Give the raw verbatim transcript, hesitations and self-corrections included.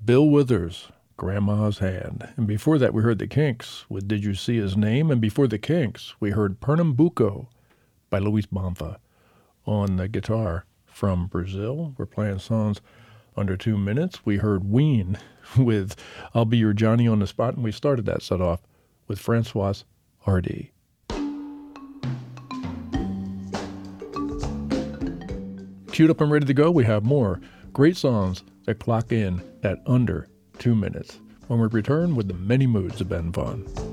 Bill Withers, Grandma's Hand. And before that, we heard the Kinks with Did You See His Name? And before the Kinks, we heard Pernambuco by Luis Bonfa on the guitar from Brazil. We're playing songs under two minutes. We heard Ween with I'll Be Your Johnny on the Spot, and we started that set off with Francoise Hardy. Queued up and ready to go, we have more great songs that clock in at under two minutes when we return with the many moods of Ben Vaughn.